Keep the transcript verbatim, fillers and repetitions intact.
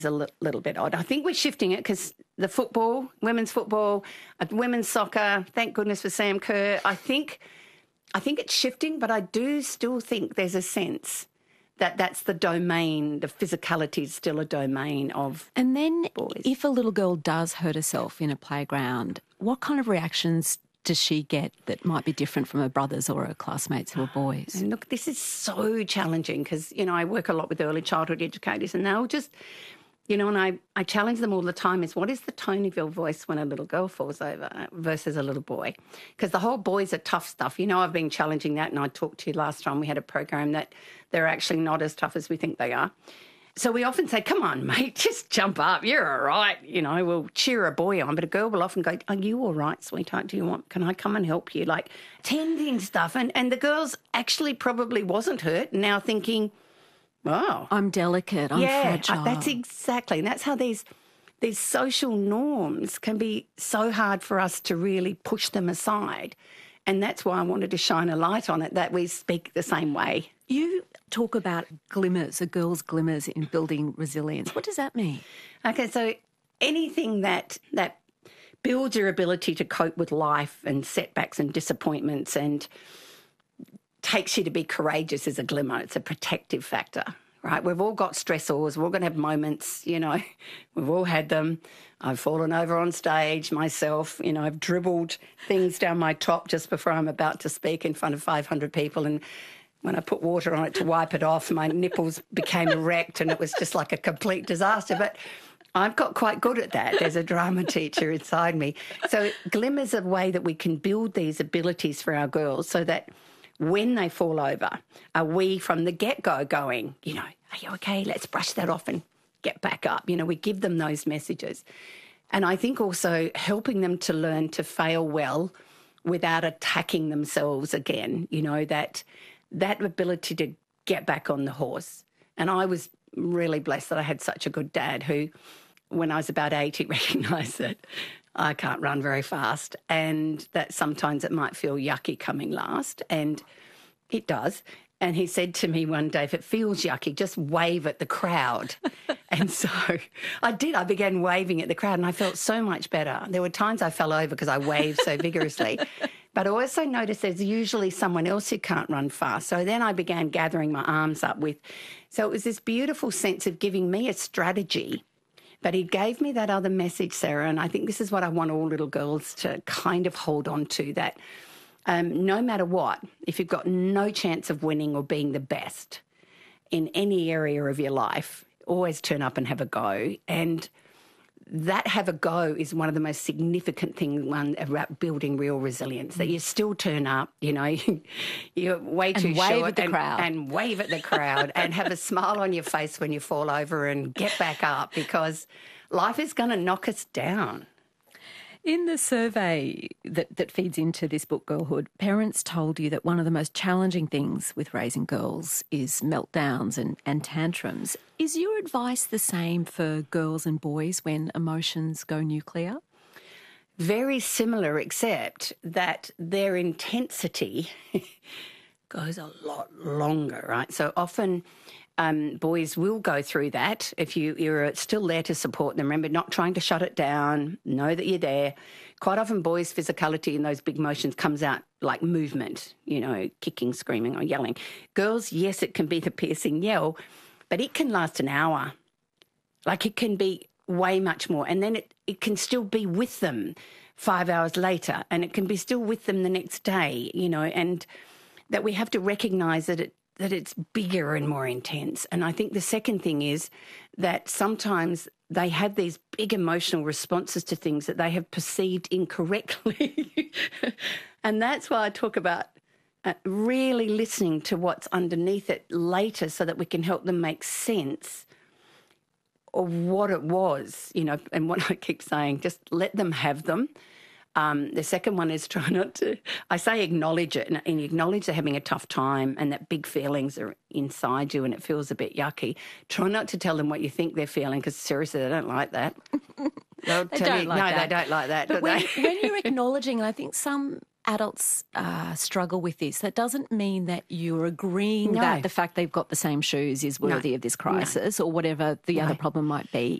a li- little bit odd. I think we're shifting it because the football, women's football, uh, women's soccer, thank goodness for Sam Kerr. I think, I think it's shifting, but I do still think there's a sense that that's the domain, the physicality is still a domain of And then boys. If a little girl does hurt herself in a playground, what kind of reactions does she get that might be different from her brothers or her classmates who are boys? And look, this is so challenging because, you know, I work a lot with early childhood educators and they'll just, you know, and I, I challenge them all the time is what is the tone of your voice when a little girl falls over versus a little boy? Because the whole boys are tough stuff. You know, I've been challenging that and I talked to you last time we had a program that they're actually not as tough as we think they are. So we often say, come on, mate, just jump up. You're all right. You know, we'll cheer a boy on. But a girl will often go, are you all right, sweetheart? Do you want, can I come and help you? Like tending stuff. And, and the girls actually probably wasn't hurt, now thinking, oh. I'm delicate, I'm yeah, fragile. That's exactly. And that's how these, these social norms can be so hard for us to really push them aside. And that's why I wanted to shine a light on it, that we speak the same way. You talk about glimmers, a girl's glimmers in building resilience. What does that mean? Okay, so anything that that builds your ability to cope with life and setbacks and disappointments and takes you to be courageous is a glimmer. It's a protective factor, right? We've all got stressors. We're all going to have moments, you know. We've all had them. I've fallen over on stage myself. You know, I've dribbled things down my top just before I'm about to speak in front of five hundred people, and when I put water on it to wipe it off, my nipples became erect and it was just like a complete disaster. But I've got quite good at that. There's a drama teacher inside me. So glimmers a way that we can build these abilities for our girls so that when they fall over, are we from the get-go going, you know, are you okay? Let's brush that off and get back up. You know, we give them those messages. And I think also helping them to learn to fail well without attacking themselves again, you know, that that ability to get back on the horse. And I was really blessed that I had such a good dad who, when I was about eight, he recognised that I can't run very fast and that sometimes it might feel yucky coming last, and it does. And he said to me one day, if it feels yucky, just wave at the crowd. And so I did. I began waving at the crowd and I felt so much better. There were times I fell over because I waved so vigorously. But I also noticed there's usually someone else who can't run fast. So then I began gathering my arms up with... So it was this beautiful sense of giving me a strategy, but he gave me that other message, Sarah, and I think this is what I want all little girls to kind of hold on to, that um, no matter what, if you've got no chance of winning or being the best in any area of your life, always turn up and have a go. And that have a go is one of the most significant things one about building real resilience, that you still turn up, you know, you're way too and wave short at the and, crowd. and wave at the crowd and have a smile on your face when you fall over and get back up, because life is going to knock us down. In the survey that, that feeds into this book, Girlhood, parents told you that one of the most challenging things with raising girls is meltdowns and, and tantrums. Is your advice the same for girls and boys when emotions go nuclear? Very similar, except that their intensity goes a lot longer, right? So often um, boys will go through that if you, you're still there to support them. Remember, not trying to shut it down, know that you're there. Quite often boys' physicality in those big motions comes out like movement, you know, kicking, screaming or yelling. Girls, yes, it can be the piercing yell, but it can last an hour. Like it can be way much more. And then it, it can still be with them five hours later, and it can be still with them the next day, you know, and that we have to recognise that it that it's bigger and more intense. And I think the second thing is that sometimes they have these big emotional responses to things that they have perceived incorrectly. And that's why I talk about uh, really listening to what's underneath it later so that we can help them make sense of what it was, you know, and what I keep saying, just let them have them. Um, the second one is try not to, I say acknowledge it and, and acknowledge they're having a tough time and that big feelings are inside you and it feels a bit yucky. Try not to tell them what you think they're feeling, because seriously, they don't like that. They'll They tell don't you, like no, that. they don't like that. But do when, they? when you're acknowledging, and I think some adults uh, struggle with this, that doesn't mean that you're agreeing No. that the fact they've got the same shoes is worthy No. of this crisis, no. or whatever the no. other problem might be.